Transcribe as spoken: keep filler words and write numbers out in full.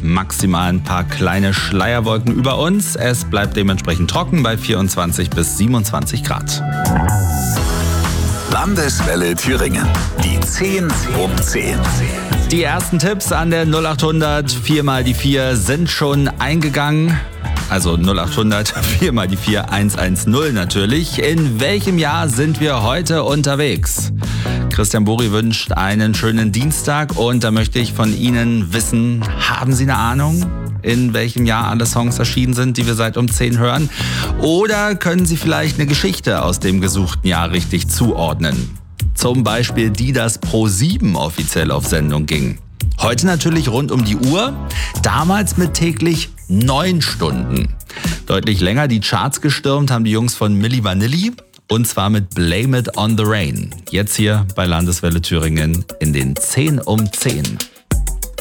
maximal ein paar kleine Schleierwolken über uns. Es bleibt dementsprechend trocken bei vierundzwanzig bis siebenundzwanzig Grad. Landeswelle Thüringen. Die zehn um zehn. Die ersten Tipps an der null achthundert vier mal die vier sind schon eingegangen. Also null achthundert vier mal die vier hundertzehn natürlich. In welchem Jahr sind wir heute unterwegs? Christian Bori wünscht einen schönen Dienstag und da möchte ich von Ihnen wissen, haben Sie eine Ahnung, in welchem Jahr alle Songs erschienen sind, die wir seit um zehn hören? Oder können Sie vielleicht eine Geschichte aus dem gesuchten Jahr richtig zuordnen? Zum Beispiel die, dass ProSieben offiziell auf Sendung ging. Heute natürlich rund um die Uhr, damals mit täglich neun Stunden. Deutlich länger die Charts gestürmt haben die Jungs von Milli Vanilli und zwar mit Blame It on the Rain. Jetzt hier bei Landeswelle Thüringen in den zehn um zehn.